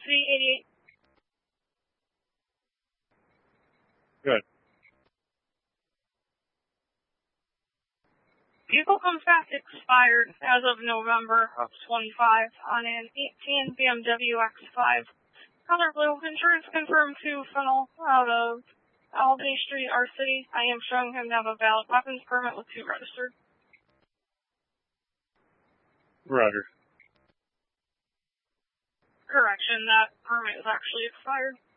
C88. Good. Vehicle comes back expired as of November of 25 on an 18 BMW X5. Color blue. Insurance confirmed to Funnel out of Albany Street, our city. I am showing him to have a valid weapons permit with 2 registered. Roger. Correction, that permit is actually expired.